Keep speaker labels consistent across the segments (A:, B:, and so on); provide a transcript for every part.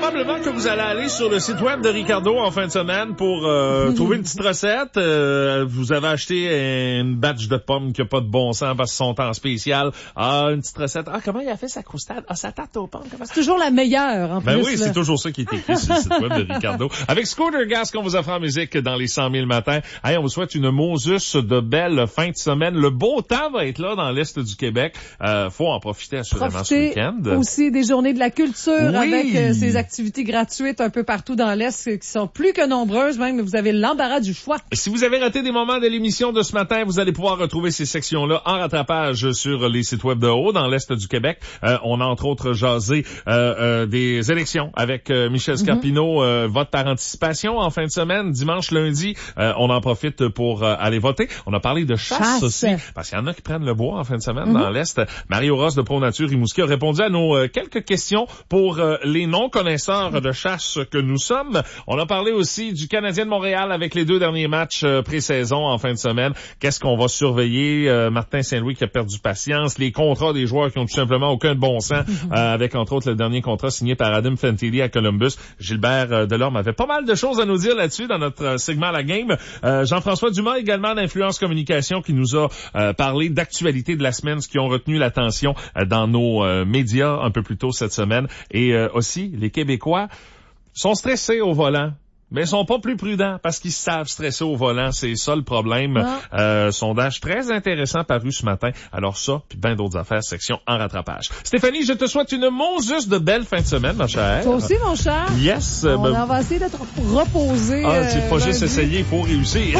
A: probablement que vous allez aller sur le site web de Ricardo en fin de semaine pour trouver une petite recette. Vous avez acheté une batch de pommes qui a pas de bon sens parce qu'ils sont en spécial. Ah, une petite recette. Ah, comment il a fait sa croustade? Ah, sa tarte aux pommes.
B: C'est toujours la meilleure, en plus.
A: Ben oui, c'est toujours ça qui est écrit sur le site web de Ricardo. Avec Scooter Gas qu'on vous offre en musique dans les 100 000 matins. Hey, on vous souhaite une Moses de belle fin de semaine. Le beau temps va être là dans l'Est du Québec. Faut en profiter assurément ce week-end.
B: Aussi des journées de la culture avec ces activités gratuites un peu partout dans l'Est qui sont plus que nombreuses, même vous avez l'embarras du choix.
A: Et si vous avez raté des moments de l'émission de ce matin, vous allez pouvoir retrouver ces sections-là en rattrapage sur les sites web de haut dans l'Est du Québec. On a entre autres jasé des élections avec Michel Scarpino, vote par anticipation en fin de semaine, dimanche, lundi. On en profite pour aller voter. On a parlé de chasse aussi, parce qu'il y en a qui prennent le bois en fin de semaine dans l'Est. Mario Ross de Pro Nature Rimouski a répondu à nos quelques questions pour les non-connaisseurs de chasse que nous sommes. On a parlé aussi du Canadien de Montréal avec les 2 derniers matchs pré-saison en fin de semaine. Qu'est-ce qu'on va surveiller? Martin Saint-Louis qui a perdu patience. Les contrats des joueurs qui ont tout simplement aucun bon sens, avec entre autres le dernier contrat signé par Adam Fantilli à Columbus. Gilbert Delorme avait pas mal de choses à nous dire là-dessus dans notre segment La Game. Jean-François Dumas également d'Influence Communication qui nous a parlé d'actualité de la semaine, ce qui ont retenu l'attention dans nos médias un peu plus tôt cette semaine. Et aussi, les Québécois sont stressés au volant. Mais ils sont pas plus prudents parce qu'ils savent stresser au volant. C'est ça le problème. Sondage très intéressant paru ce matin. Alors ça, puis bien d'autres affaires, section en rattrapage. Stéphanie, je te souhaite une monzeuse de belle fin de semaine, ma chère.
B: Toi aussi, mon cher.
A: Yes.
B: On va essayer d'être reposé.
A: C'est pas juste essayer, il faut réussir.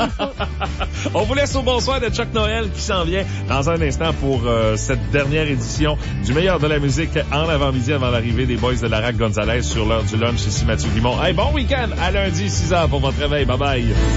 A: On vous laisse au bonsoir de Chuck Noël qui s'en vient dans un instant pour cette dernière édition du meilleur de la musique en avant-midi avant l'arrivée des boys de Larac Gonzalez sur l'heure du lunch. Ici Mathieu Guimond. Hey, bon week-end! À lundi, 6h pour votre réveil. Bye bye.